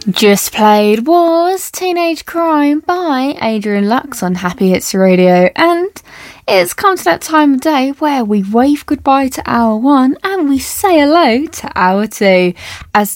Just played was Teenage Crime by Adrian Lux on Happy Hits Radio, and it's come to that time of day where we wave goodbye to hour one and we say hello to hour two, as